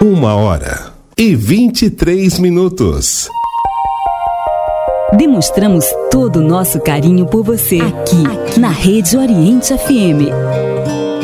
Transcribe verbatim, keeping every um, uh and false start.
Uma hora e vinte e três minutos. Demonstramos todo o nosso carinho por você aqui, aqui. Na Rede Oriente F M.